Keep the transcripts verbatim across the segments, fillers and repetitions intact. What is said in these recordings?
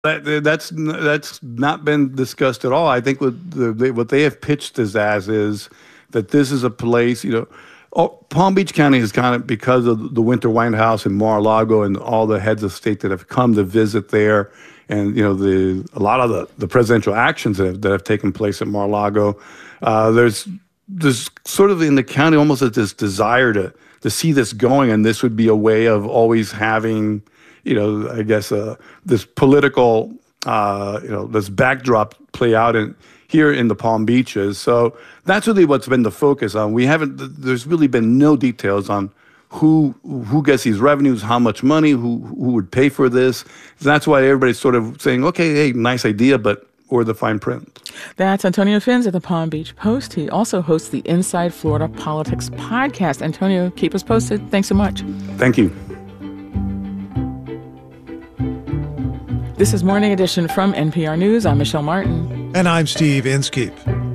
That, that's that's not been discussed at all. I think what the, they, what they have pitched this as is that this is a place, you know, oh, Palm Beach County is kind of, because of the Winter White House and Mar-a-Lago and all the heads of state that have come to visit there, and you know the a lot of the, the presidential actions that have, that have taken place at Mar-a-Lago. Uh, there's there's sort of in the county almost this desire to to see this going, and this would be a way of always having, you know, I guess uh, this political, uh, you know, this backdrop play out in here in the Palm Beaches. So that's really what's been the focus on. We haven't. There's really been no details on who who gets these revenues, how much money, who who would pay for this. So that's why everybody's sort of saying, okay, hey, nice idea, but or the fine print. That's Antonio Fins at the Palm Beach Post. He also hosts the Inside Florida Politics podcast. Antonio, keep us posted. Thanks so much. Thank you. This is Morning Edition from N P R News. I'm Michelle Martin. And I'm Steve Inskeep.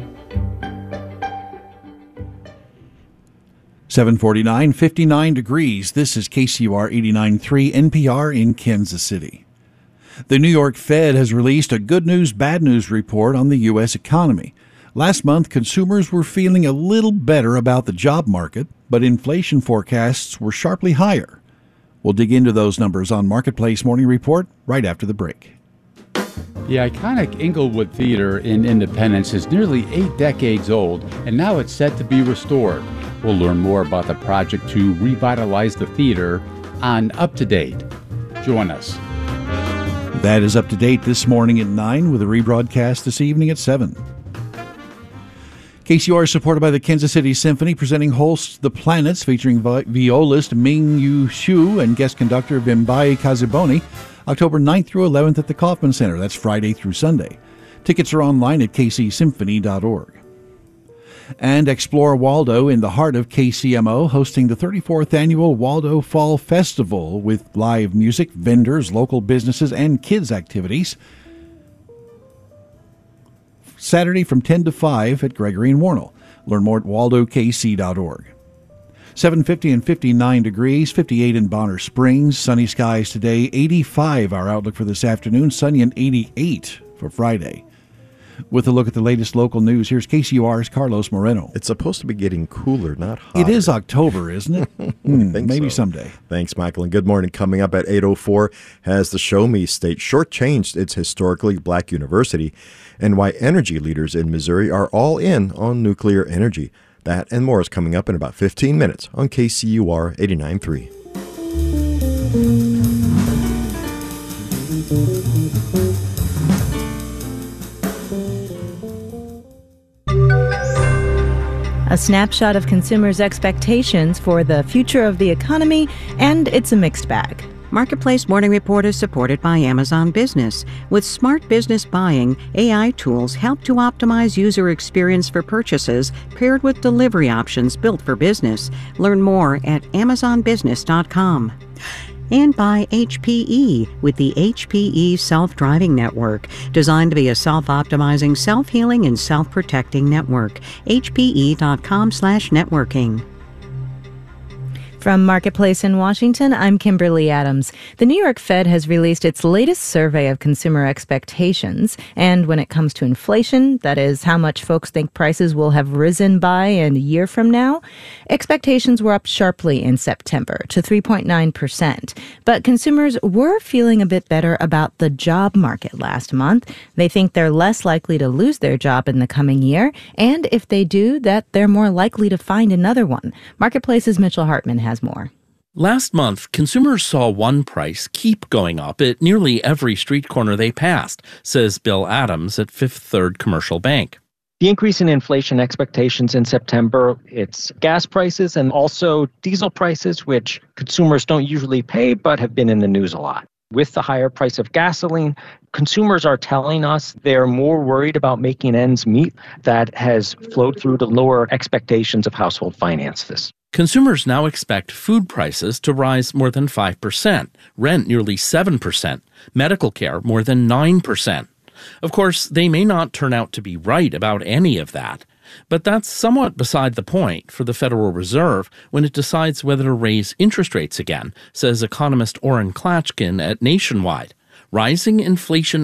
seven forty-nine, fifty-nine degrees. This is K C U R eighty-nine point three N P R in Kansas City. The New York Fed has released a good news, bad news report on the U S economy. Last month, consumers were feeling a little better about the job market, but inflation forecasts were sharply higher. We'll dig into those numbers on Marketplace Morning Report right after the break. The iconic Inglewood Theater in Independence is nearly eight decades old, and now it's set to be restored. We'll learn more about the project to revitalize the theater on Up to Date. Join us. That is Up to Date this morning at nine, with a rebroadcast this evening at seven. K C U R is supported by the Kansas City Symphony, presenting Holst the Planets, featuring vi- violist Ming-Yu Hsu and guest conductor Vimbai Kaziboni, October ninth through eleventh at the Kauffman Center. That's Friday through Sunday. Tickets are online at k c symphony dot org. And Explore Waldo in the heart of K C M O, hosting the thirty-fourth Annual Waldo Fall Festival with live music, vendors, local businesses, and kids' activities. Saturday from ten to five at Gregory and Warnell. Learn more at waldo k c dot org. seven fifty and fifty-nine degrees, fifty-eight in Bonner Springs. Sunny skies today, eighty-five our outlook for this afternoon, sunny and eighty-eight for Friday. With a look at the latest local news, here's K C U R's Carlos Moreno. It's supposed to be getting cooler, not hotter. It is October, isn't it? hmm, maybe so. Someday. Thanks, Michael, and good morning. Coming up at eight oh four, has the Show Me State shortchanged its historically black university, and why energy leaders in Missouri are all in on nuclear energy. That and more is coming up in about fifteen minutes on K C U R eighty-nine point three. A snapshot of consumers' expectations for the future of the economy, and it's a mixed bag. Marketplace Morning Report is supported by Amazon Business. With smart business buying, A I tools help to optimize user experience for purchases, paired with delivery options built for business. Learn more at amazon business dot com. And by H P E with the H P E Self-Driving Network, designed to be a self-optimizing, self-healing, and self-protecting network. H P E dot com slash networking. From Marketplace in Washington, I'm Kimberly Adams. The New York Fed has released its latest survey of consumer expectations. And when it comes to inflation, that is how much folks think prices will have risen by in a year from now, expectations were up sharply in September to three point nine percent. But consumers were feeling a bit better about the job market last month. They think they're less likely to lose their job in the coming year. And if they do, that they're more likely to find another one. Marketplace's Mitchell Hartman has more. Last month, consumers saw one price keep going up at nearly every street corner they passed, says Bill Adams at Fifth Third Commercial Bank. The increase in inflation expectations in September, it's gas prices and also diesel prices, which consumers don't usually pay but have been in the news a lot. With the higher price of gasoline, consumers are telling us they're more worried about making ends meet. That has flowed through to lower expectations of household finances. Consumers now expect food prices to rise more than five percent, rent nearly seven percent, medical care more than nine percent. Of course, they may not turn out to be right about any of that, but that's somewhat beside the point for the Federal Reserve when it decides whether to raise interest rates again, says economist Orrin Klatchkin at Nationwide. Rising inflation